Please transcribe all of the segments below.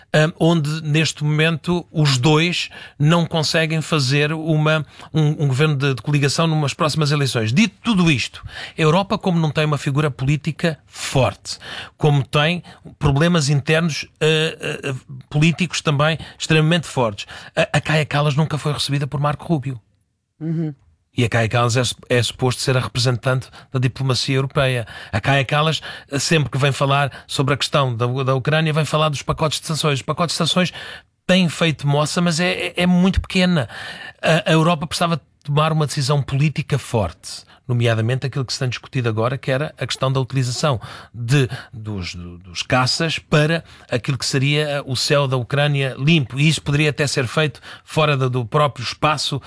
onde neste momento os dois não conseguem fazer um governo de coligação numas próximas eleições. Dito tudo isto, a Europa, como não tem uma figura política forte, como tem problemas internos políticos também extremamente fortes, a Kaja Kallas nunca foi recebida por Marco Rubio. E a Kaja Kallas é suposto ser a representante da diplomacia europeia. A Kaja Kallas, sempre que vem falar sobre a questão da Ucrânia, vem falar dos pacotes de sanções. Os pacotes de sanções têm feito moça, mas é muito pequena. A Europa precisava tomar uma decisão política forte, nomeadamente aquilo que se tem discutido agora, que era a questão da utilização dos caças para aquilo que seria o céu da Ucrânia limpo. E isso poderia até ser feito fora do próprio espaço,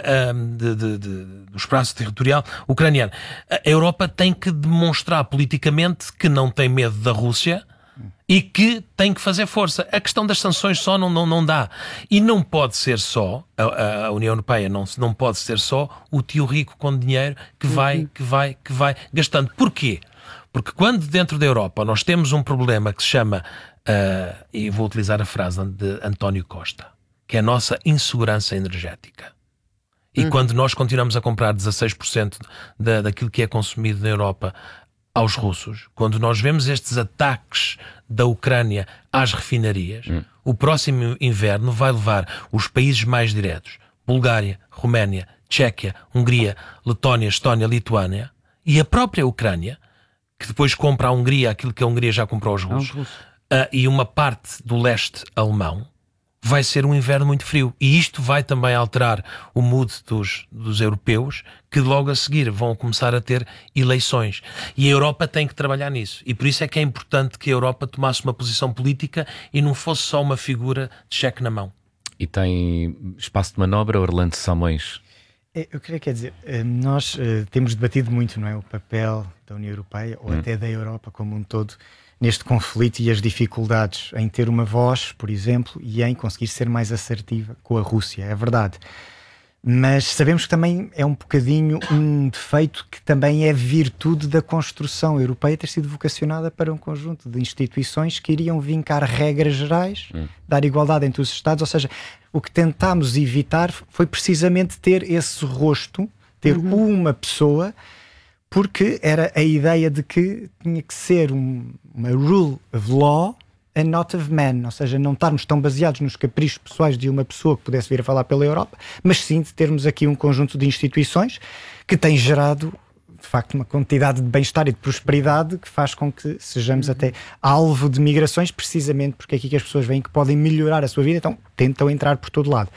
do espaço territorial ucraniano. A Europa tem que demonstrar politicamente que não tem medo da Rússia e que tem que fazer força. A questão das sanções só não dá. E não pode ser só, a União Europeia não pode ser só o tio rico com dinheiro que vai gastando. Porquê? Porque quando dentro da Europa nós temos um problema que se chama, e vou utilizar a frase de António Costa, que é a nossa insegurança energética. E quando nós continuamos a comprar 16% daquilo que é consumido na Europa aos russos, quando nós vemos estes ataques da Ucrânia às refinarias, o próximo inverno vai levar os países mais diretos, Bulgária, Roménia, Tchequia, Hungria, Letónia, Estónia, Lituânia, e a própria Ucrânia, que depois compra à Hungria aquilo que a Hungria já comprou aos russos, e uma parte do leste alemão, vai ser um inverno muito frio. E isto vai também alterar o mood dos europeus, que logo a seguir vão começar a ter eleições. E a Europa tem que trabalhar nisso. E por isso é que é importante que a Europa tomasse uma posição política e não fosse só uma figura de cheque na mão. E tem espaço de manobra, Orlando Simões? Eu queria dizer, nós temos debatido muito, não é, o papel da União Europeia, ou até da Europa como um todo, neste conflito e as dificuldades em ter uma voz, por exemplo, e em conseguir ser mais assertiva com a Rússia, é verdade. Mas sabemos que também é um bocadinho um defeito que também é virtude da construção europeia ter sido vocacionada para um conjunto de instituições que iriam vincar regras gerais, dar igualdade entre os Estados, ou seja, o que tentámos evitar foi precisamente ter esse rosto, ter uma pessoa, porque era a ideia de que tinha que ser uma rule of law and not of man, ou seja, não estarmos tão baseados nos caprichos pessoais de uma pessoa que pudesse vir a falar pela Europa, mas sim de termos aqui um conjunto de instituições que tem gerado, de facto, uma quantidade de bem-estar e de prosperidade que faz com que sejamos até alvo de migrações, precisamente porque é aqui que as pessoas veem que podem melhorar a sua vida, então tentam entrar por todo lado.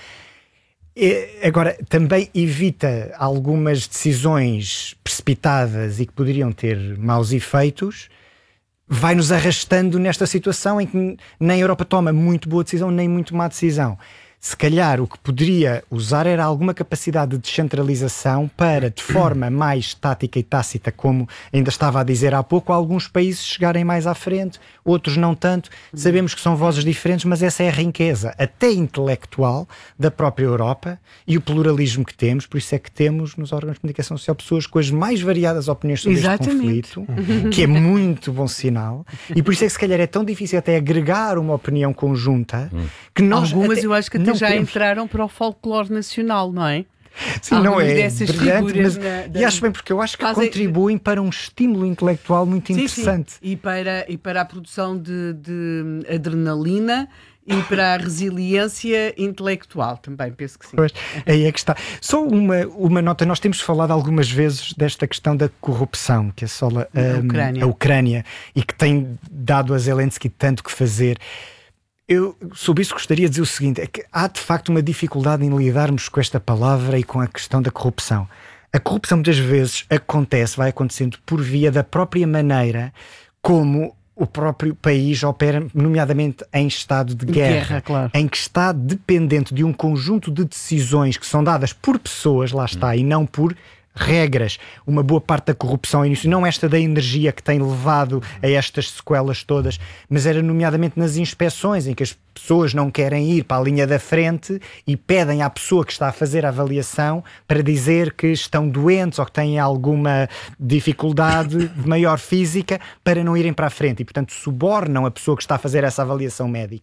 Agora, também evita algumas decisões precipitadas e que poderiam ter maus efeitos, vai-nos arrastando nesta situação em que nem a Europa toma muito boa decisão, nem muito má decisão. Se calhar o que poderia usar era alguma capacidade de descentralização para, de forma mais tática e tácita, como ainda estava a dizer há pouco, alguns países chegarem mais à frente, outros não tanto. Sabemos que são vozes diferentes, mas essa é a riqueza, até intelectual, da própria Europa e o pluralismo que temos. Por isso é que temos nos órgãos de comunicação social pessoas com as mais variadas opiniões sobre este conflito, que é muito bom sinal. E por isso é que se calhar é tão difícil até agregar uma opinião conjunta que nós... Algumas eu acho que até já entraram para o folclore nacional, não é? Sim, não é brilhante, mas e acho bem, porque eu acho que contribuem para um estímulo intelectual muito interessante. Sim. E para a produção de adrenalina e para a resiliência intelectual também, penso que sim. Pois, aí é que está. Só uma nota, nós temos falado algumas vezes desta questão da corrupção que assola a Ucrânia e que tem dado a Zelensky tanto que fazer. Eu, sobre isso, gostaria de dizer o seguinte, é que há de facto uma dificuldade em lidarmos com esta palavra e com a questão da corrupção. A corrupção muitas vezes vai acontecendo por via da própria maneira como o próprio país opera, nomeadamente em estado de guerra, claro, em que está dependente de um conjunto de decisões que são dadas por pessoas, lá está, e não por regras. Uma boa parte da corrupção ao início, não esta da energia que tem levado a estas sequelas todas, mas era nomeadamente nas inspeções, em que as pessoas não querem ir para a linha da frente e pedem à pessoa que está a fazer a avaliação para dizer que estão doentes ou que têm alguma dificuldade maior física para não irem para a frente e, portanto, subornam a pessoa que está a fazer essa avaliação médica.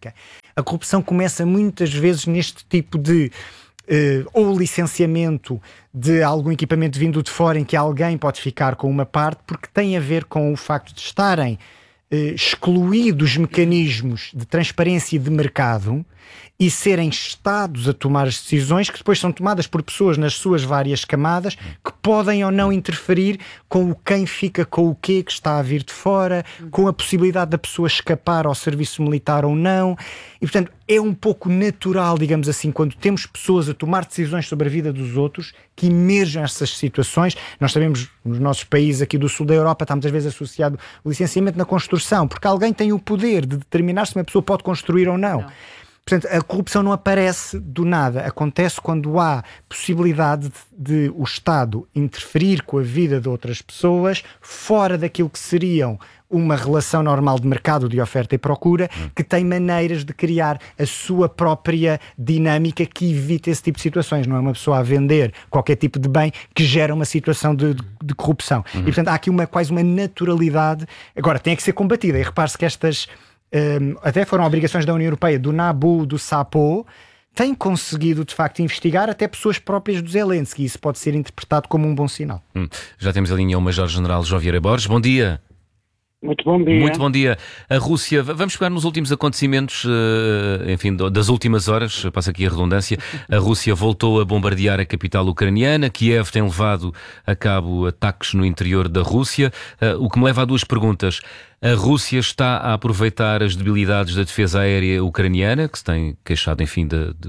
A corrupção começa muitas vezes neste tipo de ou licenciamento de algum equipamento vindo de fora em que alguém pode ficar com uma parte, porque tem a ver com o facto de estarem excluídos mecanismos de transparência e de mercado e serem Estados a tomar as decisões que depois são tomadas por pessoas nas suas várias camadas que podem ou não interferir com o quem fica com o quê que está a vir de fora, com a possibilidade da pessoa escapar ao serviço militar ou não. E, portanto, é um pouco natural, digamos assim, quando temos pessoas a tomar decisões sobre a vida dos outros, que emerjam essas situações. Nós sabemos, nos nossos países aqui do sul da Europa, está muitas vezes associado o licenciamento na construção, porque alguém tem o poder de determinar se uma pessoa pode construir ou não. Portanto, a corrupção não aparece do nada, acontece quando há possibilidade de o Estado interferir com a vida de outras pessoas fora daquilo que seriam uma relação normal de mercado de oferta e procura, que tem maneiras de criar a sua própria dinâmica que evita esse tipo de situações. Não é uma pessoa a vender qualquer tipo de bem que gera uma situação de corrupção. E, portanto, há aqui quase uma naturalidade. Agora, tem que ser combatida. E repare-se que estas até foram obrigações da União Europeia, do NABU, do SAPO, têm conseguido, de facto, investigar até pessoas próprias do Zelensky. Isso pode ser interpretado como um bom sinal. Já temos a linha o Major-General João Vieira Borges. Bom dia. Muito bom dia. Muito bom dia. A Rússia, vamos pegar nos últimos acontecimentos, enfim, das últimas horas, passa aqui a redundância. A Rússia voltou a bombardear a capital ucraniana. Kiev tem levado a cabo ataques no interior da Rússia, o que me leva a duas perguntas. A Rússia está a aproveitar as debilidades da defesa aérea ucraniana, que se tem queixado, enfim,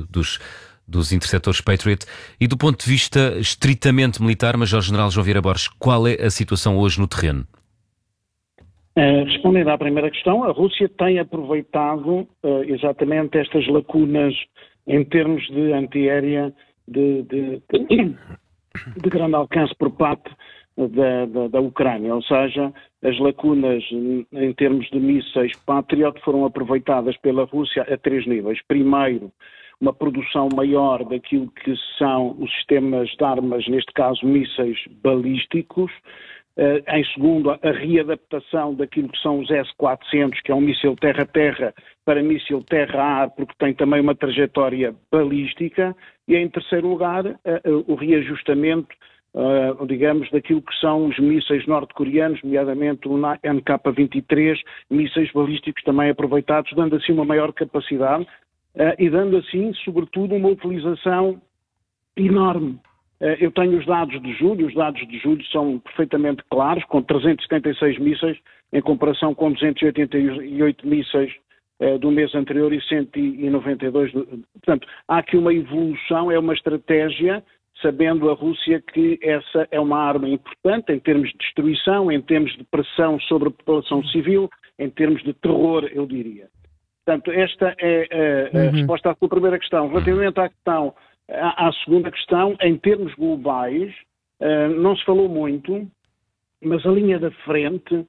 dos interceptores Patriot, e do ponto de vista estritamente militar, Major-General João Vieira Borges, qual é a situação hoje no terreno? Respondendo à primeira questão, a Rússia tem aproveitado exatamente estas lacunas em termos de antiaérea de grande alcance por parte da Ucrânia, ou seja, as lacunas em termos de mísseis Patriot foram aproveitadas pela Rússia a três níveis. Primeiro, uma produção maior daquilo que são os sistemas de armas, neste caso mísseis balísticos. Em segundo, a readaptação daquilo que são os S-400, que é um míssil terra-terra, para míssil terra-ar, porque tem também uma trajetória balística. E em terceiro lugar, o reajustamento, digamos, daquilo que são os mísseis norte-coreanos, nomeadamente o NK-23, mísseis balísticos também aproveitados, dando assim uma maior capacidade e dando assim, sobretudo, uma utilização enorme. Eu tenho os dados de julho são perfeitamente claros, com 376 mísseis, em comparação com 288 mísseis do mês anterior e 192. Portanto, há aqui uma evolução, é uma estratégia, sabendo a Rússia que essa é uma arma importante em termos de destruição, em termos de pressão sobre a população civil, em termos de terror, eu diria. Portanto, esta é a resposta à sua primeira questão. Relativamente à segunda questão, em termos globais, não se falou muito, mas a linha da frente,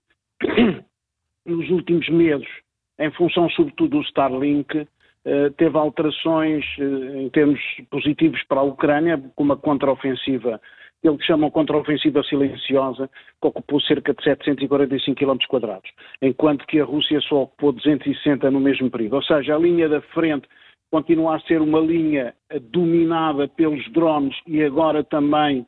nos últimos meses, em função sobretudo do Starlink, teve alterações em termos positivos para a Ucrânia, com uma contraofensiva, ele que chamam contraofensiva silenciosa, que ocupou cerca de 745 km², enquanto que a Rússia só ocupou 260 no mesmo período. Ou seja, a linha da frente continua a ser uma linha dominada pelos drones e agora também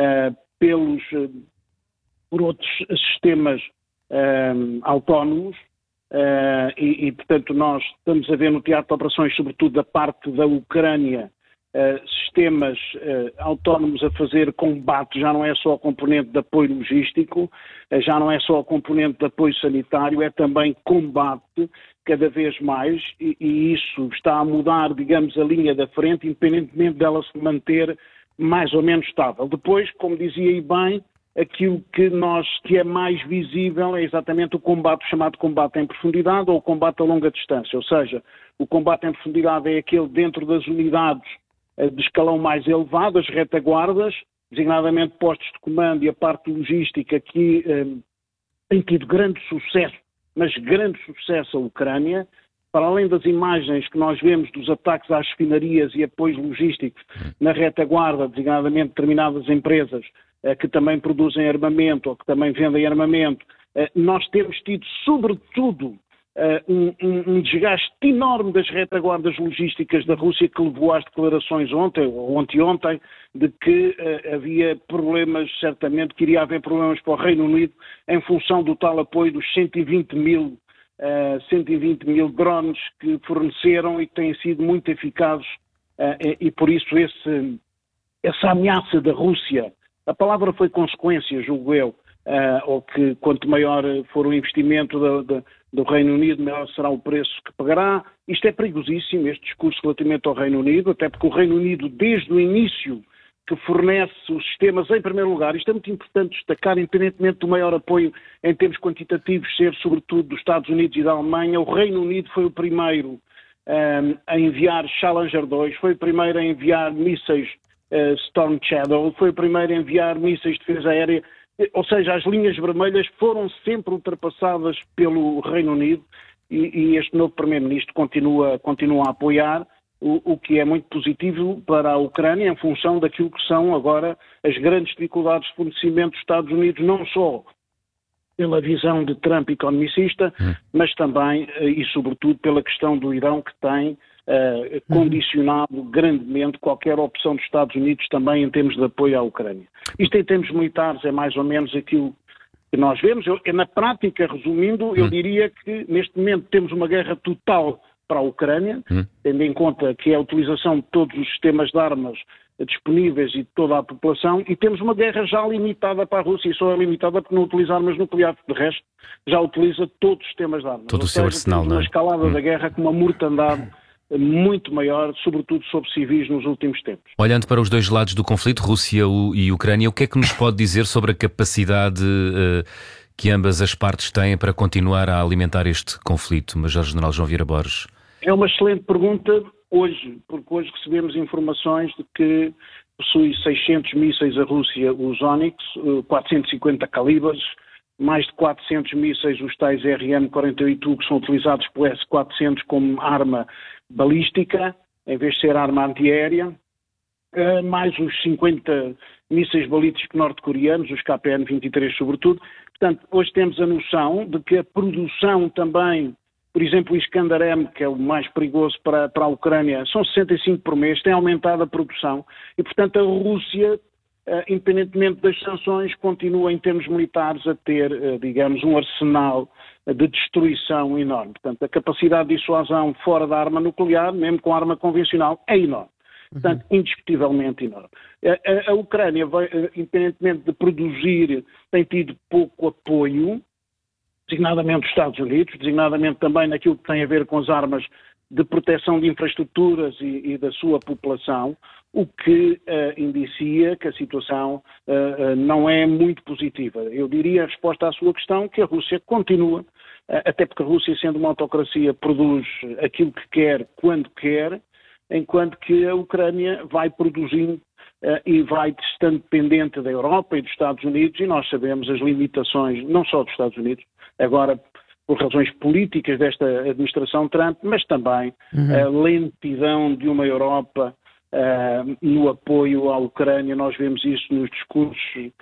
por outros sistemas autónomos e, portanto, nós estamos a ver no teatro de operações, sobretudo da parte da Ucrânia, sistemas autónomos a fazer combate. Já não é só a componente de apoio logístico, já não é só a componente de apoio sanitário, é também combate cada vez mais e isso está a mudar, digamos, a linha da frente, independentemente dela se manter mais ou menos estável. Depois, como dizia aí bem, aquilo que é mais visível é exatamente o combate, chamado combate em profundidade ou combate a longa distância, ou seja, o combate em profundidade é aquele dentro das unidades de escalão mais elevado, as retaguardas, designadamente postos de comando e a parte logística que tem tido grande sucesso, mas grande sucesso a Ucrânia, para além das imagens que nós vemos dos ataques às refinarias e apoios logísticos na retaguarda, designadamente determinadas empresas que também produzem armamento ou que também vendem armamento, nós temos tido, sobretudo, um desgaste enorme das retaguardas logísticas da Rússia, que levou às declarações ontem ou anteontem de que havia problemas, certamente que iria haver problemas para o Reino Unido em função do tal apoio dos 120 mil drones que forneceram e que têm sido muito eficazes, e por isso essa ameaça da Rússia, a palavra foi consequência, julgo eu, ou que quanto maior for o investimento do Reino Unido, maior será o preço que pagará. Isto é perigosíssimo, este discurso relativamente ao Reino Unido, até porque o Reino Unido, desde o início, que fornece os sistemas em primeiro lugar. Isto é muito importante destacar, independentemente do maior apoio em termos quantitativos ser sobretudo dos Estados Unidos e da Alemanha. O Reino Unido foi o primeiro a enviar Challenger 2, foi o primeiro a enviar mísseis Storm Shadow, foi o primeiro a enviar mísseis de defesa aérea, ou seja, as linhas vermelhas foram sempre ultrapassadas pelo Reino Unido, e este novo Primeiro-Ministro continua a apoiar, o que é muito positivo para a Ucrânia em função daquilo que são agora as grandes dificuldades de fornecimento dos Estados Unidos, não só pela visão de Trump economicista, mas também e sobretudo pela questão do Irão, que tem condicionado grandemente qualquer opção dos Estados Unidos também em termos de apoio à Ucrânia. Isto em termos militares é mais ou menos aquilo que nós vemos. Na prática, resumindo, eu diria que neste momento temos uma guerra total para a Ucrânia, tendo em conta que é a utilização de todos os sistemas de armas disponíveis e de toda a população, e temos uma guerra já limitada para a Rússia, e só é limitada por não utilizar armas nucleares. De resto, já utiliza todos os sistemas de armas. Todo o seu arsenal, não é? Uma escalada da guerra com uma mortandade muito maior, sobretudo sobre civis nos últimos tempos. Olhando para os dois lados do conflito, Rússia e Ucrânia, o que é que nos pode dizer sobre a capacidade que ambas as partes têm para continuar a alimentar este conflito, Major-General João Vieira Borges? É uma excelente pergunta hoje, porque hoje recebemos informações de que possui 600 mísseis a Rússia, os Onyx, 450 calibres, mais de 400 mísseis, os tais RM-48U, que são utilizados pelo S-400 como arma balística, em vez de ser arma antiaérea, mais os 50 mísseis balísticos norte-coreanos, os KPN-23 sobretudo. Portanto, hoje temos a noção de que a produção também, por exemplo, o Iskander-M, que é o mais perigoso para a Ucrânia, são 65 por mês, tem aumentado a produção e, portanto, a Rússia, independentemente das sanções, continua em termos militares a ter, digamos, um arsenal de destruição enorme. Portanto, a capacidade de dissuasão fora da arma nuclear, mesmo com a arma convencional, é enorme. Portanto, indiscutivelmente enorme. A Ucrânia, independentemente de produzir, tem tido pouco apoio, designadamente dos Estados Unidos, designadamente também naquilo que tem a ver com as armas de proteção de infraestruturas e da sua população, o que indicia que a situação não é muito positiva. Eu diria, a resposta à sua questão, que a Rússia continua, até porque a Rússia, sendo uma autocracia, produz aquilo que quer, quando quer, enquanto que a Ucrânia vai produzindo e vai estando dependente da Europa e dos Estados Unidos, e nós sabemos as limitações, não só dos Estados Unidos, agora por razões políticas desta administração Trump, mas também a lentidão de uma Europa no apoio à Ucrânia. Nós vemos isso nos discursos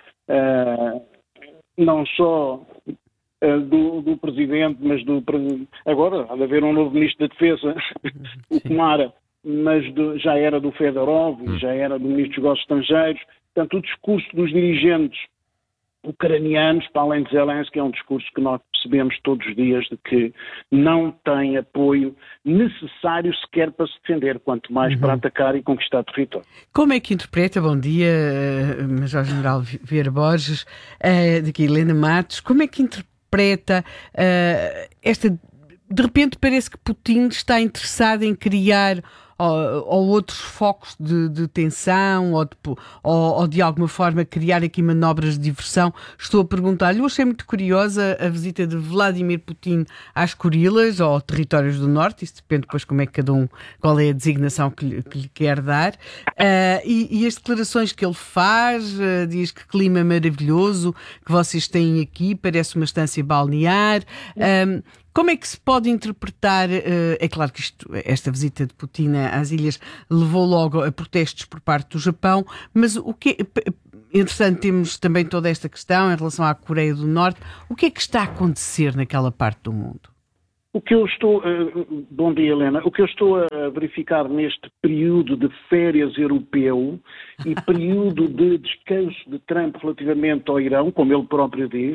não só do Presidente, mas agora há de haver um novo Ministro da Defesa, o Kumara, mas já era do Fedorov, já era do Ministro dos Negócios Estrangeiros. Portanto, o discurso dos dirigentes ucranianos, para além de Zelensky, é um discurso que nós percebemos todos os dias de que não tem apoio necessário sequer para se defender, quanto mais para atacar e conquistar território. Como é que interpreta, bom dia, Major-General Vieira Borges, daqui Helena Matos, como é que interpreta esta... De repente parece que Putin está interessado em criar ou outros focos de tensão ou de alguma forma criar aqui manobras de diversão. Estou a perguntar-lhe, eu achei muito curiosa a visita de Vladimir Putin às Kurilas ou territórios do Norte, isso depende depois qual é a designação que lhe quer dar, e as declarações que ele faz, diz que clima maravilhoso que vocês têm aqui, parece uma estância balnear. Como é que se pode interpretar? É claro que esta visita de Putin às ilhas levou logo a protestos por parte do Japão, mas o que entretanto temos também toda esta questão em relação à Coreia do Norte. O que é que está a acontecer naquela parte do mundo? O que eu estou, bom dia Helena, o que eu estou a verificar neste período de férias europeu e período de descanso de Trump relativamente ao Irão, como ele próprio diz,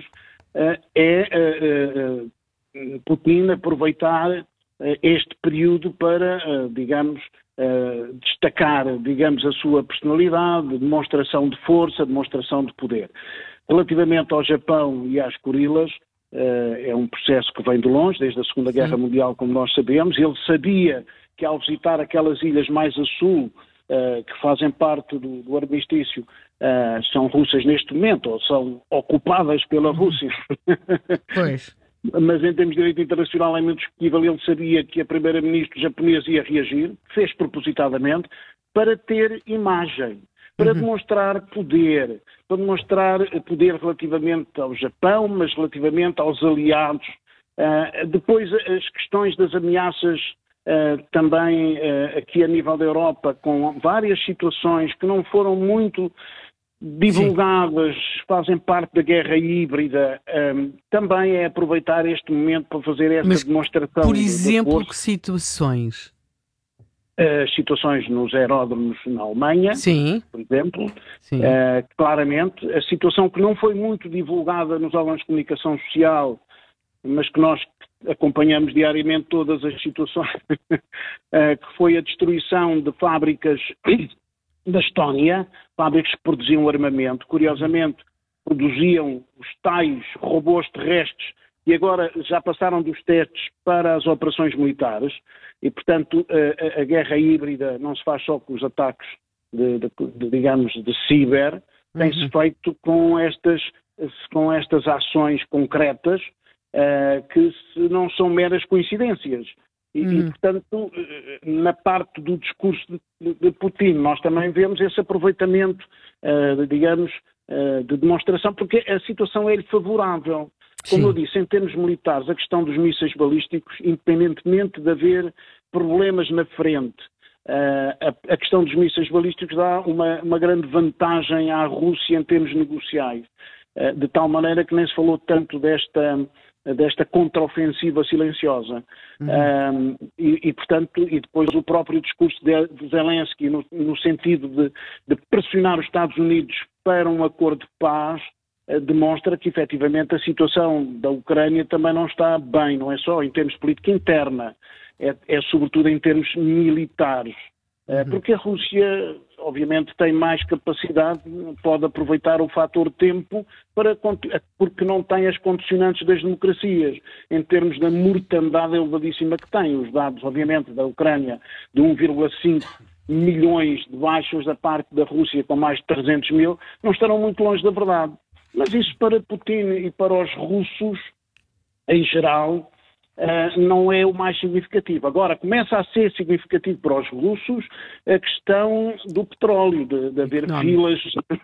é Putin aproveitar este período para, digamos, destacar, digamos, a sua personalidade, demonstração de força, demonstração de poder. Relativamente ao Japão e às Kurilas, é um processo que vem de longe, desde a Segunda Guerra Mundial, como nós sabemos. Ele sabia que ao visitar aquelas ilhas mais a sul, que fazem parte do armistício, são russas neste momento, ou são ocupadas pela Rússia. Pois. Mas em termos de direito internacional é muito discutível. Ele sabia que a primeira-ministra japonesa ia reagir, fez propositadamente, para ter imagem, para demonstrar poder relativamente ao Japão, mas relativamente aos aliados. Depois as questões das ameaças também aqui a nível da Europa, com várias situações que não foram muito divulgadas, fazem parte da guerra híbrida, também é aproveitar este momento para fazer essa demonstração. Por exemplo, que situações? As situações nos aeródromos na Alemanha, por exemplo, claramente, a situação que não foi muito divulgada nos órgãos de comunicação social, mas que nós acompanhamos diariamente todas as situações, que foi a destruição de fábricas da Estónia, fábricas que produziam armamento, curiosamente produziam os tais robôs terrestres e agora já passaram dos testes para as operações militares e, portanto, a guerra híbrida não se faz só com os ataques digamos, de ciber, tem-se feito com estas ações concretas que não são meras coincidências. E, portanto, na parte do discurso de Putin, nós também vemos esse aproveitamento, digamos, de demonstração, porque a situação é-lhe favorável. Como eu disse, em termos militares, a questão dos mísseis balísticos, independentemente de haver problemas na frente, a questão dos mísseis balísticos dá uma grande vantagem à Rússia em termos negociais, de tal maneira que nem se falou tanto desta contraofensiva silenciosa. Portanto, e depois o próprio discurso de Zelensky no sentido de pressionar os Estados Unidos para um acordo de paz, demonstra que efetivamente a situação da Ucrânia também não está bem, não é só em termos de política interna, é sobretudo em termos militares. Porque a Rússia, obviamente, tem mais capacidade, pode aproveitar o fator tempo, porque não tem as condicionantes das democracias, em termos da mortandade elevadíssima que tem. Os dados, obviamente, da Ucrânia, de 1,5 milhões de baixos da parte da Rússia, com mais de 300 mil, não estarão muito longe da verdade. Mas isso para Putin e para os russos, em geral, não é o mais significativo. Agora, começa a ser significativo para os russos a questão do petróleo, de haver filas,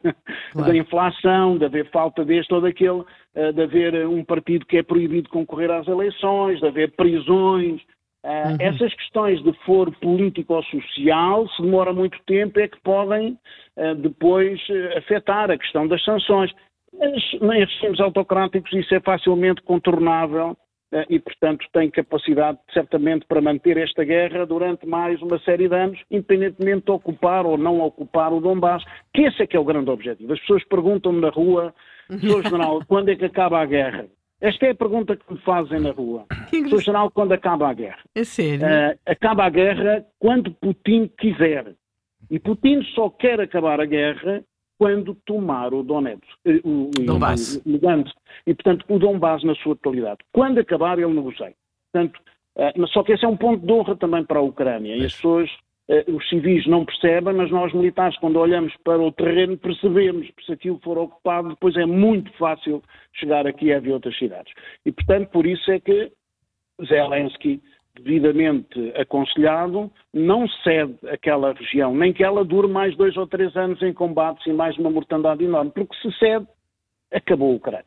da inflação, de haver falta deste ou daquele, de haver um partido que é proibido de concorrer às eleições, de haver prisões. Essas questões de foro político ou social, se demora muito tempo, é que podem depois afetar a questão das sanções. Mas em regimes autocráticos isso é facilmente contornável e, portanto, tem capacidade, certamente, para manter esta guerra durante mais uma série de anos, independentemente de ocupar ou não ocupar o Donbass, que esse é que é o grande objetivo. As pessoas perguntam-me na rua, Sr. General, quando é que acaba a guerra? Esta é a pergunta que me fazem na rua. Sr. General, quando acaba a guerra? É sério? Acaba a guerra quando Putin quiser. E Putin só quer acabar a guerra quando tomar o Donetsk, o Donbass. E, portanto, o Donbass na sua totalidade. Quando acabar, ele negocia. Portanto, só que esse é um ponto de honra também para a Ucrânia. E as pessoas, os civis não percebem, mas nós militares, quando olhamos para o terreno, percebemos que se aquilo for ocupado, depois é muito fácil chegar a Kiev e outras cidades. E, portanto, por isso é que Zelensky, devidamente aconselhado, não cede aquela região, nem que ela dure mais 2 ou 3 anos em combates e mais uma mortandade enorme, porque se cede, acabou a Ucrânia,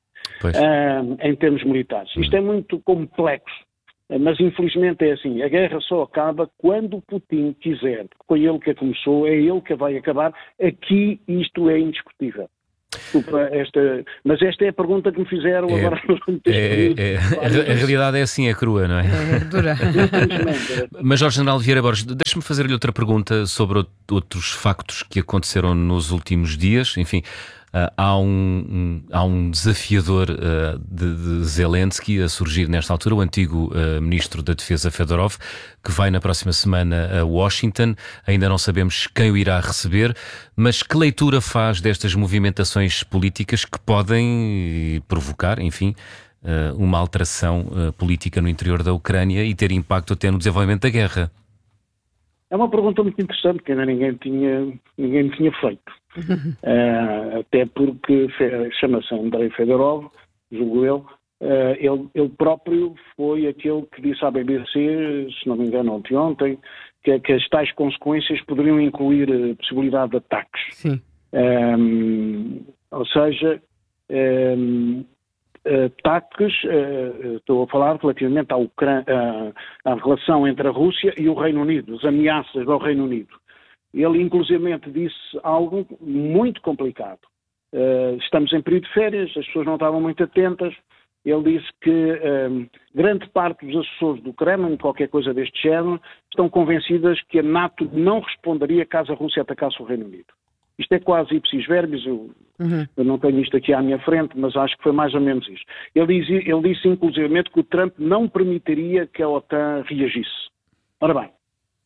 em termos militares. Isto é muito complexo, mas infelizmente é assim, a guerra só acaba quando Putin quiser, foi ele que a começou, é ele que a vai acabar, aqui isto é indiscutível. desculpa, mas esta é a pergunta que me fizeram agora. A realidade é assim, é crua, não é? É dura. Major General Vieira Borges, deixe-me fazer-lhe outra pergunta sobre outros factos que aconteceram nos últimos dias. Enfim, há um desafiador de Zelensky a surgir nesta altura, o antigo Ministro da Defesa Fedorov, que vai na próxima semana a Washington. Ainda não sabemos quem o irá receber, mas que leitura faz destas movimentações políticas que podem provocar, enfim, uma alteração política no interior da Ucrânia e ter impacto até no desenvolvimento da guerra? É uma pergunta muito interessante que ainda ninguém me tinha feito. Até porque chama-se Andrei Fedorov, julgo eu. Ele próprio foi aquele que disse à BBC, se não me engano ontem, que as tais consequências poderiam incluir a possibilidade de ataques. Sim. Ou seja, ataques, estou a falar relativamente à relação entre a Rússia e o Reino Unido, as ameaças ao Reino Unido. Ele, inclusivamente, disse algo muito complicado. Estamos em período de férias, as pessoas não estavam muito atentas. Ele disse que grande parte dos assessores do Kremlin, qualquer coisa deste género, estão convencidas que a NATO não responderia caso a Rússia atacasse o Reino Unido. Isto é quase ipsis verbis, eu não tenho isto aqui à minha frente, mas acho que foi mais ou menos isto. Ele disse inclusivamente que o Trump não permitiria que a OTAN reagisse. Ora bem,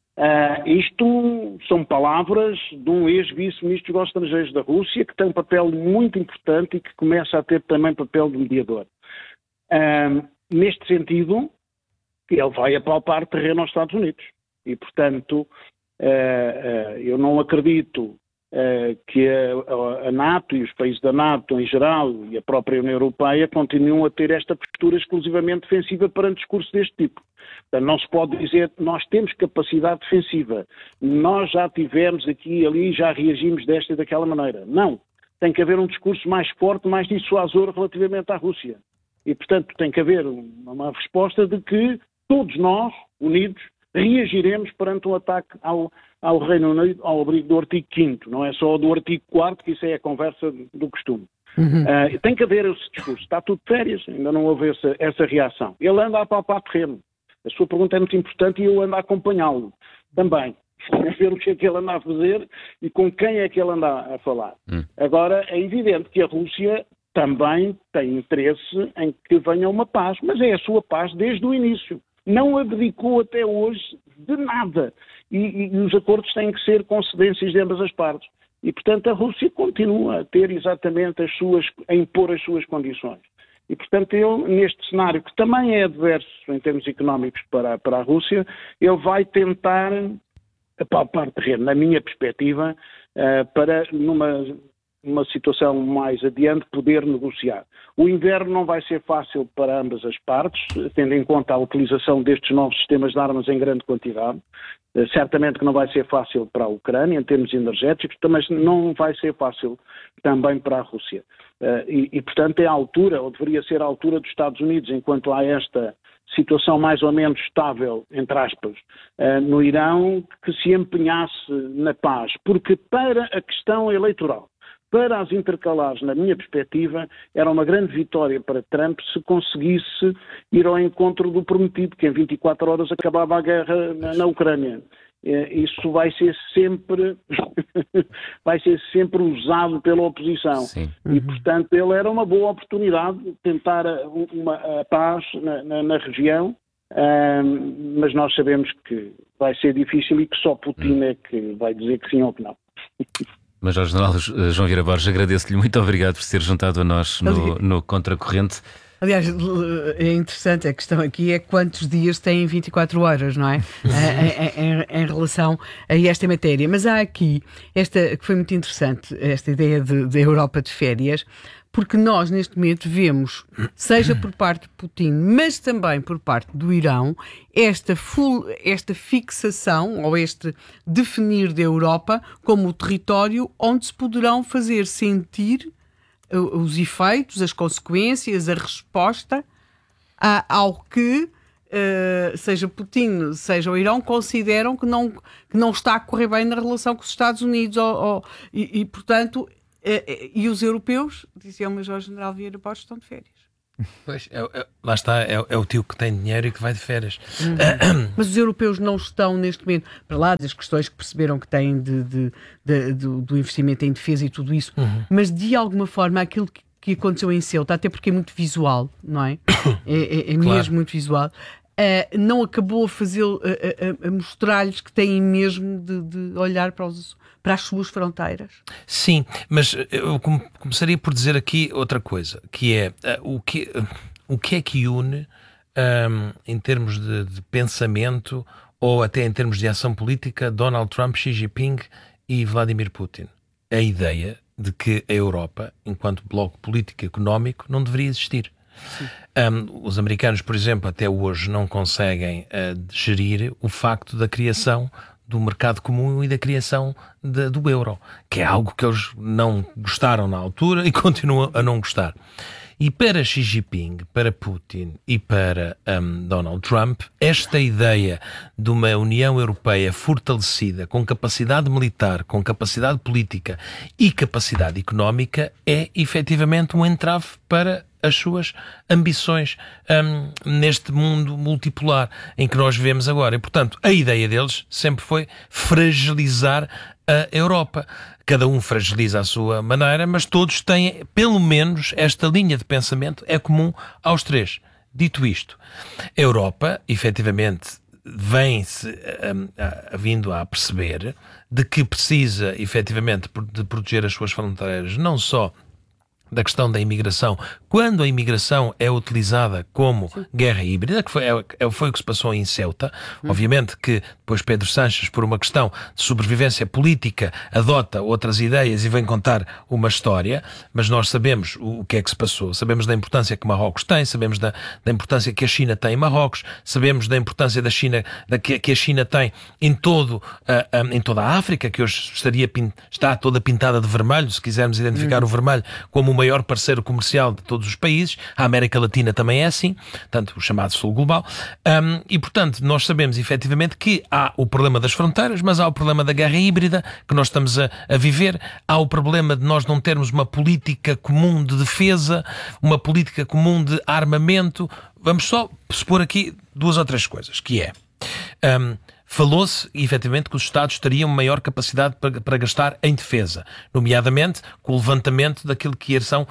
isto são palavras de um ex-vice-ministro dos Estrangeiros da Rússia, que tem um papel muito importante e que começa a ter também papel de mediador. Neste sentido, ele vai apalpar terreno aos Estados Unidos. E, portanto, eu não acredito que a NATO e os países da NATO em geral e a própria União Europeia continuam a ter esta postura exclusivamente defensiva perante discurso deste tipo. Portanto, não se pode dizer que nós temos capacidade defensiva, nós já tivemos aqui e ali, já reagimos desta e daquela maneira. Não. Tem que haver um discurso mais forte, mais dissuasor relativamente à Rússia. E, portanto, tem que haver uma resposta de que todos nós, unidos, reagiremos perante um ataque ao Reino Unido, ao abrigo do artigo 5º, não é só do artigo 4º, que isso é a conversa do costume. Tem que haver esse discurso. Está tudo de férias, ainda não houve essa reação. Ele anda a palpar terreno. A sua pergunta é muito importante e eu ando a acompanhá-lo também. A ver o que é que ele anda a fazer e com quem é que ele anda a falar. Agora, é evidente que a Rússia também tem interesse em que venha uma paz, mas é a sua paz desde o início. Não abdicou até hoje de nada. E os acordos têm que ser com cedências de ambas as partes. E, portanto, a Rússia continua a ter exatamente a impor as suas condições. E, portanto, ele, neste cenário, que também é adverso em termos económicos para a Rússia, ele vai tentar apalpar terreno, na minha perspectiva, para numa situação mais adiante poder negociar. O inverno não vai ser fácil para ambas as partes, tendo em conta a utilização destes novos sistemas de armas em grande quantidade. Certamente que não vai ser fácil para a Ucrânia em termos energéticos, mas não vai ser fácil também para a Rússia. Portanto, é a altura, ou deveria ser a altura dos Estados Unidos, enquanto há esta situação mais ou menos estável, entre aspas, no Irão, que se empenhasse na paz. Porque para a questão eleitoral, para as intercalares, na minha perspectiva, era uma grande vitória para Trump se conseguisse ir ao encontro do prometido, que em 24 horas acabava a guerra na Ucrânia. Isso vai ser sempre usado pela oposição. Sim. E, portanto, ele era uma boa oportunidade de tentar a paz na região, mas nós sabemos que vai ser difícil e que só Putin é que vai dizer que sim ou que não. Major General João Vieira Borges, agradeço-lhe, muito obrigado por se ter juntado a nós no Contracorrente. Aliás, é interessante, a questão aqui é quantos dias têm 24 horas, não é? em relação a esta matéria. Mas há aqui, esta que foi muito interessante, esta ideia da Europa de férias, porque nós neste momento vemos, seja por parte de Putin, mas também por parte do Irão, esta fixação, ou este definir da Europa como o território onde se poderão fazer sentir os efeitos, as consequências, a resposta ao que seja Putin, seja o Irão, consideram que não está a correr bem na relação com os Estados Unidos e portanto, E os europeus, dizia o Major-General Vieira Borges, estão de férias. Pois, lá está, é o tio que tem dinheiro e que vai de férias. Mas os europeus não estão neste momento, para lá das questões que perceberam que têm do investimento em defesa e tudo isso, mas de alguma forma aquilo que aconteceu em Ceuta, até porque é muito visual, não é? É Claro. mesmo muito visual. Não acabou a mostrar-lhes que têm mesmo de olhar para as suas fronteiras. Sim, mas eu começaria por dizer aqui outra coisa, que é o que é que une em termos de pensamento ou até em termos de ação política Donald Trump, Xi Jinping e Vladimir Putin? A ideia de que a Europa, enquanto bloco político e económico, não deveria existir. Os americanos, por exemplo, até hoje não conseguem gerir o facto da criação do mercado comum e da criação do euro, que é algo que eles não gostaram na altura e continuam a não gostar. E para Xi Jinping, para Putin e para Donald Trump, esta ideia de uma União Europeia fortalecida, com capacidade militar, com capacidade política e capacidade económica, é efetivamente um entrave para as suas ambições neste mundo multipolar em que nós vivemos agora. E, portanto, a ideia deles sempre foi fragilizar a Europa. Cada um fragiliza a sua maneira, mas todos têm, pelo menos, esta linha de pensamento é comum aos três. Dito isto, a Europa, efetivamente, vem-se vindo a perceber de que precisa, efetivamente, de proteger as suas fronteiras, não só da questão da imigração, quando a imigração é utilizada como guerra híbrida, que foi o que se passou em Ceuta. Obviamente que depois Pedro Sánchez, por uma questão de sobrevivência política, adota outras ideias e vem contar uma história, mas nós sabemos o que é que se passou, sabemos da importância que Marrocos tem, sabemos da importância que a China tem em Marrocos, sabemos da importância da China, que a China tem em toda a África, que hoje está toda pintada de vermelho, se quisermos identificar o vermelho como o maior parceiro comercial de todos os países. A América Latina também é assim, portanto, o chamado Sul Global. E, portanto, nós sabemos efetivamente que há o problema das fronteiras, mas há o problema da guerra híbrida que nós estamos a viver, há o problema de nós não termos uma política comum de defesa, uma política comum de armamento. Vamos só supor aqui duas ou três coisas, que é... falou-se, efetivamente, que os Estados teriam maior capacidade para gastar em defesa, nomeadamente com o levantamento daquilo que são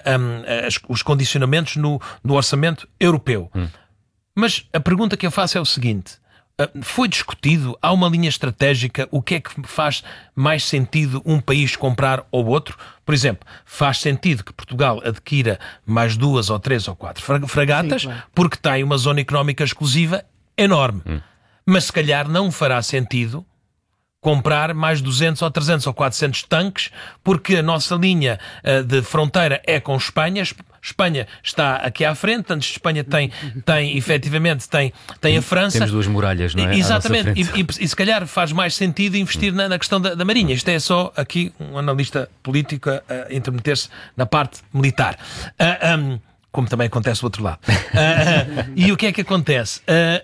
os condicionamentos no orçamento europeu. Mas a pergunta que eu faço é o seguinte: foi discutido, há uma linha estratégica, o que é que faz mais sentido um país comprar ou outro? Por exemplo, faz sentido que Portugal adquira mais 2 ou 3 ou 4 fragatas, sim, claro, porque tem uma zona económica exclusiva enorme. Mas se calhar não fará sentido comprar mais 200 ou 300 ou 400 tanques, porque a nossa linha de fronteira é com Espanha. Espanha está aqui à frente, antes de Espanha tem efetivamente a França. Temos duas muralhas, não é? Exatamente, e se calhar faz mais sentido investir na questão da Marinha. Isto é só aqui um analista político a intermeter-se na parte militar. Como também acontece do outro lado. E o que é que acontece?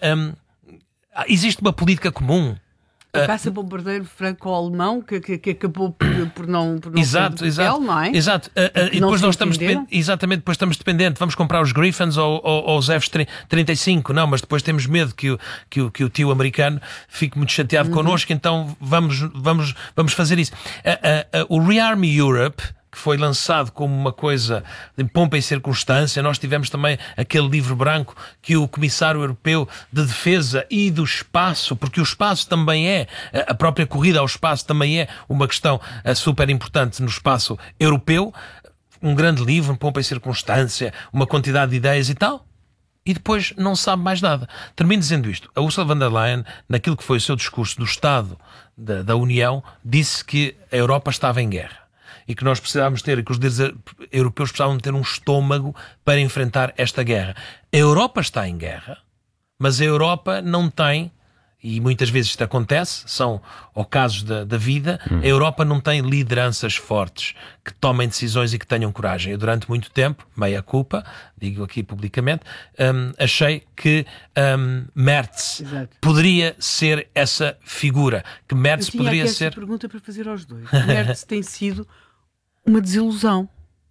Existe uma política comum. O caça-bombardeiro franco-alemão que acabou por não exato, ser papel, não é? Exato. E depois nós estamos depois estamos dependentes. Vamos comprar os Griffins ou os F-35. Não, mas depois temos medo que o tio americano fique muito chateado connosco, então vamos fazer isso. O Rearm Europe, que foi lançado como uma coisa de pompa e circunstância. Nós tivemos também aquele livro branco que o Comissário Europeu de Defesa e do Espaço, porque o espaço também a própria corrida ao espaço também é uma questão super importante no espaço europeu. Um grande livro, pompa e circunstância, uma quantidade de ideias e tal. E depois não sabe mais nada. Termino dizendo isto. A Ursula von der Leyen, naquilo que foi o seu discurso do Estado da União, disse que a Europa estava em guerra. E que nós precisávamos ter, que os líderes europeus precisavam ter um estômago para enfrentar esta guerra. A Europa está em guerra, mas a Europa não tem, e muitas vezes isto acontece, são ocasos da vida, a Europa não tem lideranças fortes que tomem decisões e que tenham coragem. Eu durante muito tempo, meia culpa, digo aqui publicamente, achei que Merz poderia ser essa figura, que Merz poderia ser... essa pergunta para fazer aos dois. Merz tem sido uma desilusão.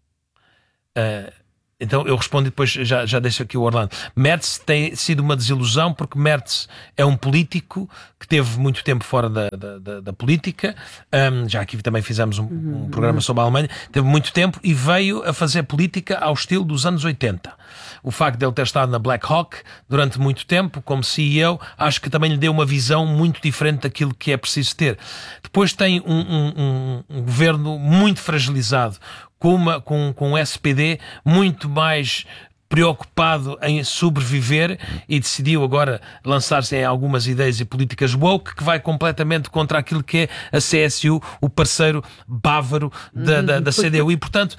Então eu respondo e depois já deixo aqui o Orlando. Merz tem sido uma desilusão porque Merz é um político que teve muito tempo fora da política. Já aqui também fizemos um programa sobre a Alemanha. Teve muito tempo e veio a fazer política ao estilo dos anos 80. O facto de ele ter estado na Black Hawk durante muito tempo como CEO, acho que também lhe deu uma visão muito diferente daquilo que é preciso ter. Depois tem um governo muito fragilizado, com um SPD muito mais preocupado em sobreviver e decidiu agora lançar-se em algumas ideias e políticas woke que vai completamente contra aquilo que é a CSU, o parceiro bávaro da CDU. E, portanto,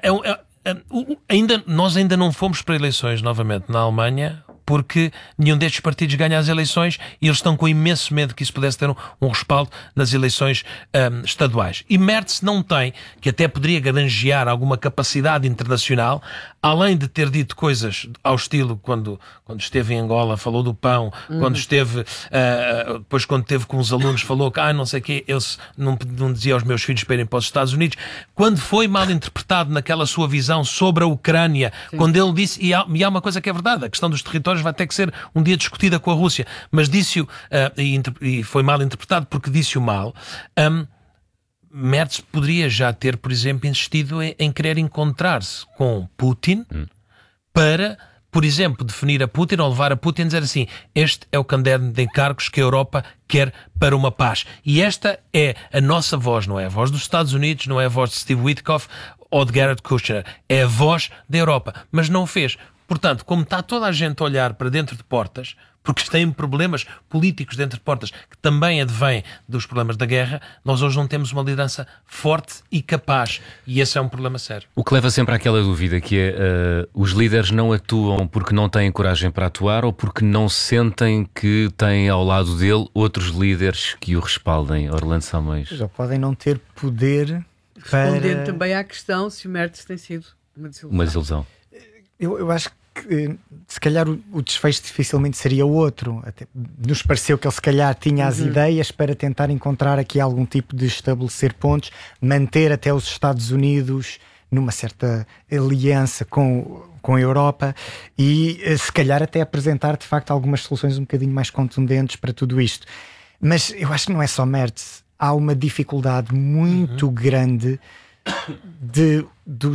nós ainda não fomos para eleições novamente na Alemanha, porque nenhum destes partidos ganha as eleições e eles estão com imenso medo que isso pudesse ter um respaldo nas eleições estaduais. E Merz não tem, que até poderia granjear alguma capacidade internacional, além de ter dito coisas ao estilo quando esteve em Angola, falou do pão, quando esteve, depois quando esteve com os alunos, falou que, não sei o quê, eu não dizia aos meus filhos para irem para os Estados Unidos. Quando foi mal interpretado naquela sua visão sobre a Ucrânia, quando ele disse, e há uma coisa que é verdade, a questão dos territórios vai ter que ser um dia discutida com a Rússia, mas disse-o, e foi mal interpretado porque disse-o mal. Merz poderia já ter, por exemplo, insistido em querer encontrar-se com Putin para, por exemplo, definir a Putin ou levar a Putin a dizer assim: este é o caderno de encargos que a Europa quer para uma paz. E esta é a nossa voz, não é a voz dos Estados Unidos, não é a voz de Steve Witkoff ou de Jared Kushner, é a voz da Europa. Mas não o fez. Portanto, como está toda a gente a olhar para dentro de portas, porque têm problemas políticos dentro de portas que também advêm dos problemas da guerra, nós hoje não temos uma liderança forte e capaz. E esse é um problema sério. O que leva sempre àquela dúvida que é, os líderes não atuam porque não têm coragem para atuar ou porque não sentem que têm ao lado dele outros líderes que o respaldem. Orlando Simões. Já podem não ter poder para... Respondendo também à questão se o Merz tem sido uma desilusão. Uma desilusão. Eu acho que se calhar o desfecho dificilmente seria outro. Até nos pareceu que ele se calhar tinha as ideias para tentar encontrar aqui algum tipo de estabelecer pontos, manter até os Estados Unidos numa certa aliança com a Europa e se calhar até apresentar de facto algumas soluções um bocadinho mais contundentes para tudo isto. Mas eu acho que não é só Merz. Há uma dificuldade muito grande de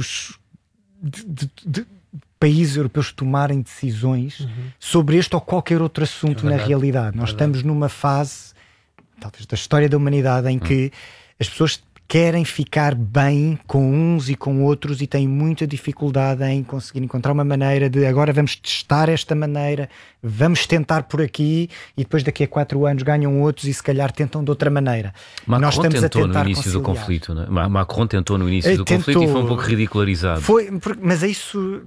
países europeus tomarem decisões sobre este ou qualquer outro assunto na realidade. Nós estamos numa fase, talvez da história da humanidade, em que as pessoas querem ficar bem com uns e com outros e têm muita dificuldade em conseguir encontrar uma maneira de agora vamos testar esta maneira, vamos tentar por aqui e depois daqui a 4 anos ganham outros e se calhar tentam de outra maneira. Macron Nós estamos tentou a tentar no início do conciliar. conflito, não é? Macron tentou no início do conflito e foi um pouco ridicularizado. Mas isso,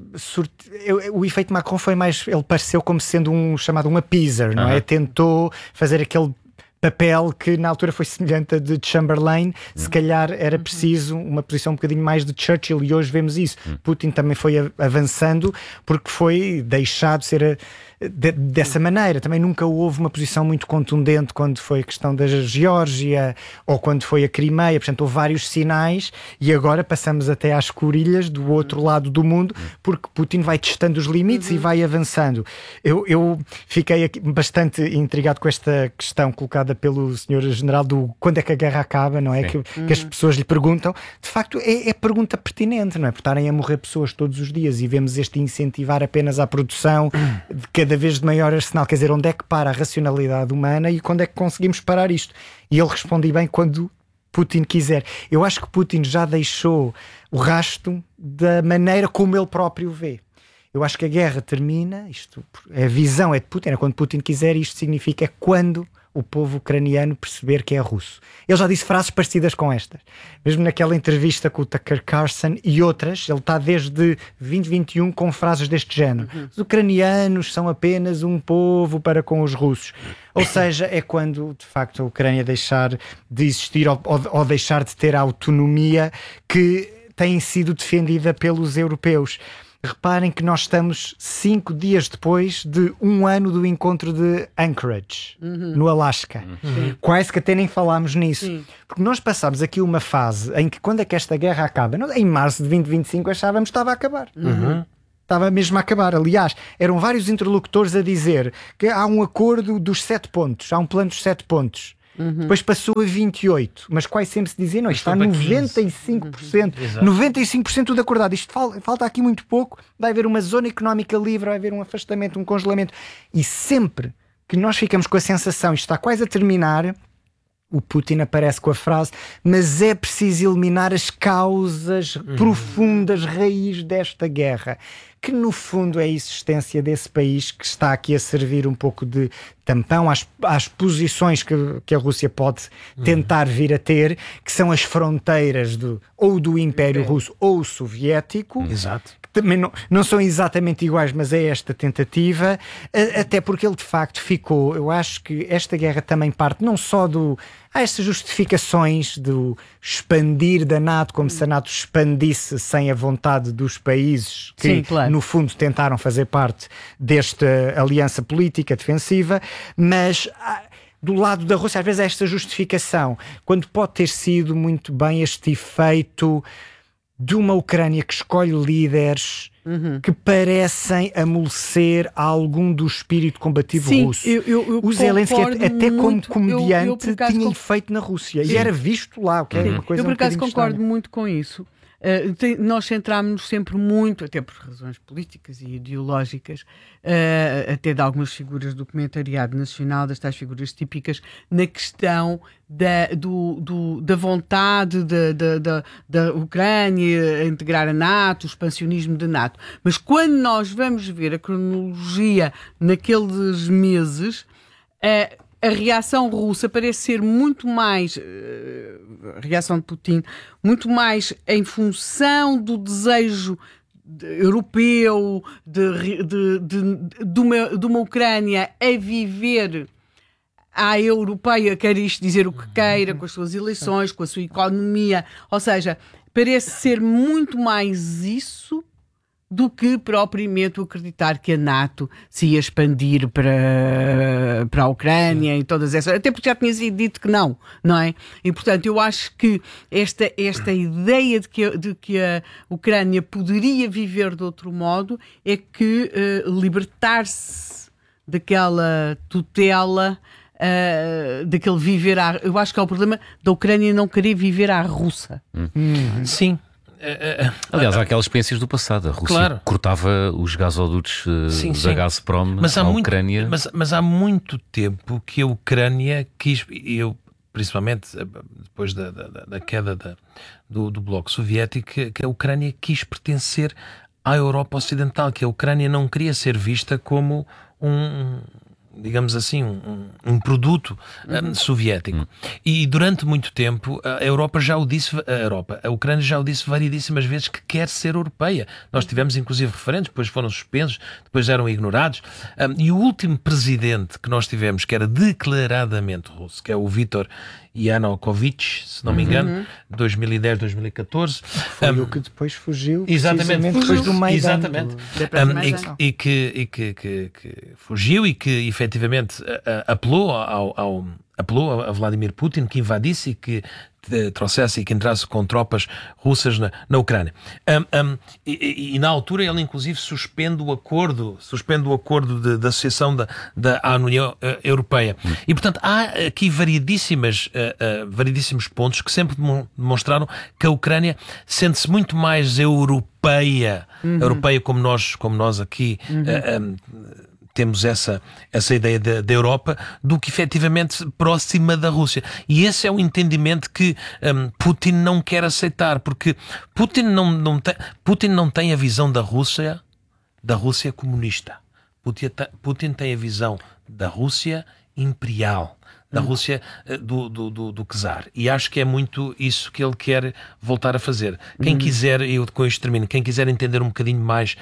o efeito Macron foi mais, ele pareceu como sendo chamado um appeaser, não é? Tentou fazer aquele papel que na altura foi semelhante a de Chamberlain, se calhar era preciso uma posição um bocadinho mais de Churchill e hoje vemos isso. Putin também foi avançando porque foi deixado ser dessa maneira. Também nunca houve uma posição muito contundente quando foi a questão da Geórgia ou quando foi a Crimeia, portanto houve vários sinais e agora passamos até às escurilhas do outro lado do mundo porque Putin vai testando os limites e vai avançando. Eu fiquei aqui bastante intrigado com esta questão colocada pelo Sr. General do quando é que a guerra acaba, não é? Que as pessoas lhe perguntam. De facto é pergunta pertinente, não é? Por estarem a morrer pessoas todos os dias e vemos este incentivar apenas à produção de cada vez de maior arsenal, quer dizer, onde é que para a racionalidade humana e quando é que conseguimos parar isto? E ele responde bem quando Putin quiser. Eu acho que Putin já deixou o rasto da maneira como ele próprio vê. Eu acho que a guerra termina, a visão é de Putin, é quando Putin quiser, e isto significa quando o povo ucraniano perceber que é russo. Ele já disse frases parecidas com estas. Mesmo naquela entrevista com o Tucker Carlson e outras, ele está desde 2021 com frases deste género. Os ucranianos são apenas um povo para com os russos. Ou seja, é quando, de facto, a Ucrânia deixar de existir ou deixar de ter a autonomia que tem sido defendida pelos europeus. Reparem que nós estamos 5 dias depois de 1 ano do encontro de Anchorage, no Alasca. Quase que até nem falámos nisso. Sim. Porque nós passámos aqui uma fase em que, quando é que esta guerra acaba? Em março de 2025 achávamos que estava a acabar. Estava mesmo a acabar. Aliás, eram vários interlocutores a dizer que há um acordo dos 7 pontos, há um plano dos 7 pontos. Depois passou a 28, mas quase sempre se dizia, não, isto está a 95%. 95% de acordado. Isto falta aqui muito pouco, vai haver uma zona económica livre, vai haver um afastamento, um congelamento. E sempre que nós ficamos com a sensação, isto está quase a terminar, o Putin aparece com a frase: mas é preciso eliminar as causas profundas, raiz desta guerra, que no fundo é a existência desse país que está aqui a servir um pouco de tampão às posições que a Rússia pode tentar vir a ter, que são as fronteiras ou do Império Russo ou Soviético. Exato. Também não são exatamente iguais, mas é esta tentativa, até porque ele de facto ficou. Eu acho que esta guerra também parte não só há estas justificações do expandir da NATO, como se a NATO expandisse sem a vontade dos países que, Sim, claro, no fundo, tentaram fazer parte desta aliança política defensiva, mas do lado da Rússia às vezes há esta justificação, quando pode ter sido muito bem este efeito de uma Ucrânia que escolhe líderes que parecem amolecer algum do espírito combativo russo. O Zelensky, até como comediante, tinha efeito na Rússia. E era visto lá, o que era uma coisa eu por acaso concordo estranha. muito com isso. Nós centrámos-nos sempre muito, até por razões políticas e ideológicas, até de algumas figuras do comentariado nacional, das tais figuras típicas, na questão da vontade da Ucrânia a integrar a NATO, o expansionismo da NATO. Mas quando nós vamos ver a cronologia naqueles meses, a reação russa parece ser muito mais, a reação de Putin, muito mais em função do desejo europeu de uma Ucrânia a viver à europeia, quer isto dizer o que queira, com as suas eleições, com a sua economia, ou seja, parece ser muito mais isso do que propriamente acreditar que a NATO se ia expandir para a Ucrânia e todas essas... Até porque já tinha sido dito que não é? E, portanto, eu acho que esta ideia de que a Ucrânia poderia viver de outro modo é que libertar-se daquela tutela, daquele viver eu acho que é o problema da Ucrânia não querer viver à russa. Sim. Aliás, há aquelas experiências do passado. A Rússia cortava os gasodutos da Gazprom à Ucrânia. Mas há muito tempo que a Ucrânia quis, principalmente depois da queda do Bloco Soviético, que a Ucrânia quis pertencer à Europa Ocidental, que a Ucrânia não queria ser vista como digamos assim, um produto soviético. E durante muito tempo a Ucrânia já o disse variedíssimas vezes que quer ser europeia. Nós tivemos inclusive referendos, depois foram suspensos, depois eram ignorados. E o último presidente que nós tivemos, que era declaradamente russo, que é o Viktor Yanukovych, se não me engano, 2010, 2014. Foi o que depois fugiu, exatamente, depois do Maidan. Exatamente. E que fugiu e que efetivamente apelou a Vladimir Putin que invadisse e que trouxesse e que entrasse com tropas russas na Ucrânia. E na altura ele inclusive suspende o acordo de associação à União Europeia. E portanto há aqui variedíssimos pontos que sempre demonstraram que a Ucrânia sente-se muito mais europeia como nós aqui temos essa ideia da Europa, do que efetivamente próxima da Rússia. E esse é o entendimento que Putin não quer aceitar, porque Putin não tem a visão da Rússia comunista. Putin tem a visão da Rússia imperial, da Rússia do czar. E acho que é muito isso que ele quer voltar a fazer. Quem quiser, eu com isto termino, quem quiser entender um bocadinho mais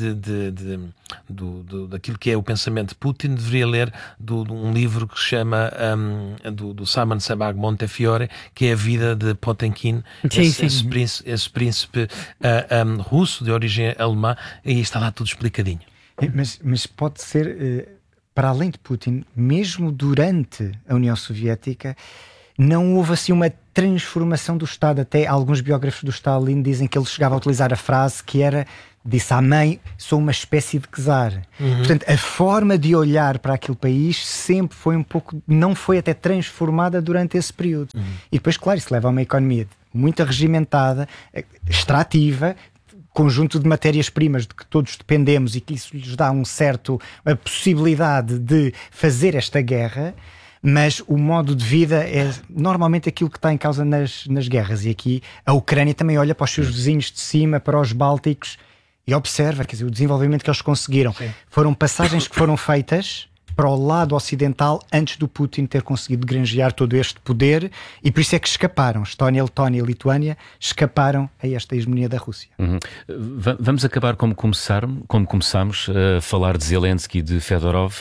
daquilo que é o pensamento de Putin, deveria ler um livro que se chama do Simon Sebag Montefiore, que é a vida de Potemkin, esse príncipe russo de origem alemã, e está lá tudo explicadinho. Mas pode ser, para além de Putin, mesmo durante a União Soviética, não houve assim uma transformação do Estado. Até alguns biógrafos do Stalin dizem que ele chegava a utilizar a frase que era, disse à mãe, sou uma espécie de czar. Portanto, a forma de olhar para aquele país sempre foi um pouco, não foi até transformada durante esse período. E depois, claro, isso leva a uma economia muito regimentada, extrativa, conjunto de matérias-primas de que todos dependemos, e que isso lhes dá a possibilidade de fazer esta guerra. Mas o modo de vida é normalmente aquilo que está em causa nas guerras. E aqui a Ucrânia também olha para os seus vizinhos de cima, para os Bálticos, e observa, quer dizer, o desenvolvimento que eles conseguiram. Sim. Foram passagens que foram feitas para o lado ocidental antes do Putin ter conseguido granjear todo este poder, e por isso é que escaparam. Estónia, Letónia e Lituânia escaparam a esta hegemonia da Rússia. Vamos acabar como começámos, a falar de Zelensky e de Fedorov.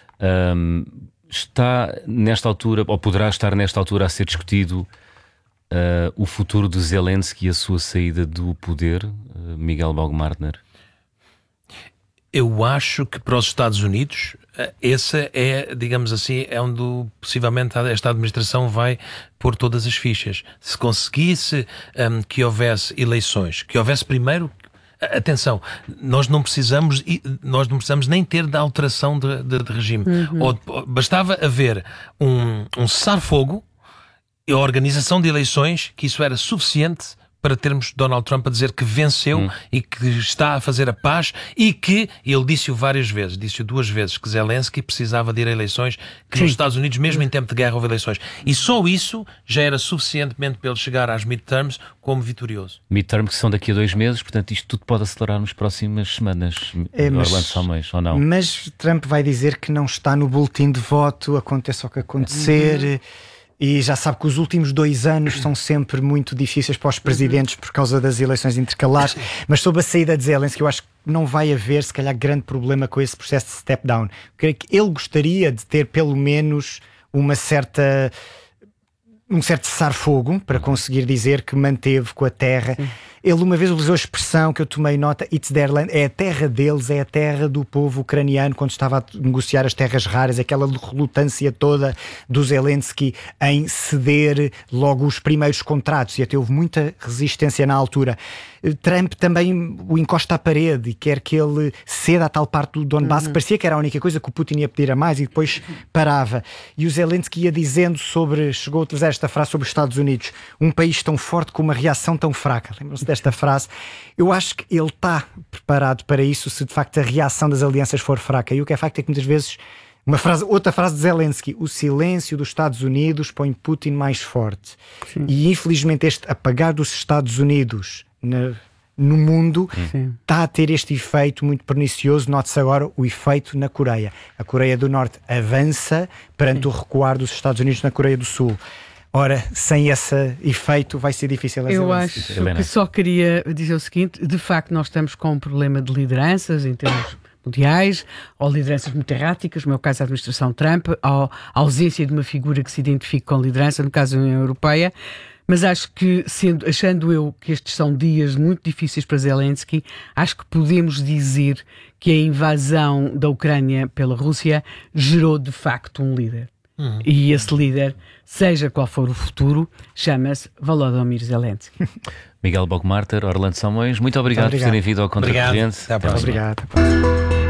Está nesta altura, ou poderá estar nesta altura, a ser discutido o futuro de Zelensky e a sua saída do poder, Miguel Baumgartner? Eu acho que para os Estados Unidos essa é, digamos assim, é onde possivelmente esta administração vai pôr todas as fichas. Se conseguisse que houvesse eleições, que houvesse primeiro... Atenção, nós não precisamos nem ter da alteração de regime. Bastava haver um cessar-fogo e a organização de eleições, que isso era suficiente para termos Donald Trump a dizer que venceu e que está a fazer a paz, e que ele disse-o várias vezes, disse-o 2 vezes, que Zelensky precisava de ir a eleições, que nos Estados Unidos, mesmo em tempo de guerra, houve eleições. E só isso já era suficientemente para ele chegar às midterms como vitorioso. Midterms que são daqui a 2 meses, portanto isto tudo pode acelerar nas próximas semanas, Orlando Salmões, ou não? Mas Trump vai dizer que não está no boletim de voto, aconteça o que acontecer... E já sabe que os últimos 2 anos são sempre muito difíceis para os presidentes por causa das eleições intercalares. Mas sobre a saída de Zelensky, eu acho que não vai haver, se calhar, grande problema com esse processo de step-down. Creio que ele gostaria de ter, pelo menos, um certo cessar-fogo para conseguir dizer que manteve com a terra. Ele uma vez usou a expressão que eu tomei nota, it's their land, é a terra deles, é a terra do povo ucraniano, quando estava a negociar as terras raras, aquela relutância toda do Zelensky em ceder logo os primeiros contratos, e até houve muita resistência na altura. Trump também o encosta à parede e quer que ele ceda a tal parte do Donbass, que parecia que era a única coisa que o Putin ia pedir a mais, e depois parava. E o Zelensky ia dizendo chegou a utilizar esta frase sobre os Estados Unidos, um país tão forte com uma reação tão fraca. Lembram-se desta frase? Eu acho que ele está preparado para isso, se de facto a reação das alianças for fraca. E o que é facto é que muitas vezes outra frase de Zelensky, o silêncio dos Estados Unidos põe Putin mais forte. E infelizmente este apagar dos Estados Unidos no mundo está a ter este efeito muito pernicioso. Note-se agora o efeito na Coreia. A Coreia do Norte avança perante o recuar dos Estados Unidos na Coreia do Sul. Ora, sem esse efeito vai ser difícil. Eu acho que só queria dizer o seguinte: de facto nós estamos com um problema de lideranças em termos mundiais, ou lideranças muito erráticas, no meu caso a administração Trump, ou a ausência de uma figura que se identifique com liderança, no caso da União Europeia. Mas acho que, achando eu que estes são dias muito difíceis para Zelensky, acho que podemos dizer que a invasão da Ucrânia pela Rússia gerou de facto um líder. E esse líder, seja qual for o futuro, chama-se Volodymyr Zelensky. Miguel Baumgartner, Orlando Salmões, muito obrigado por terem vindo ao Contracorrente. Até à próxima. Obrigado.